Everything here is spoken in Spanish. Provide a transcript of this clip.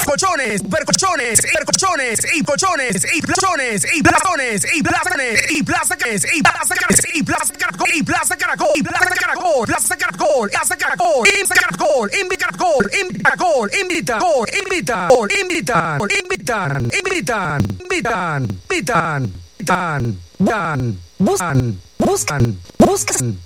colchones, supercolchones, colchones, y colchones, y plazones, y plazones, y plazones, y plazacanes, y plazacanes, y plazacaracol, y plazacaracol, y plazacaracol, plazacaracol, plazacaracol, insacaracol, invicaracol, invicaracol, invitacol, invitan, invitan, invitan, invitan, invitan, invitan, invitan, buscan, buscan, buscan, buscan.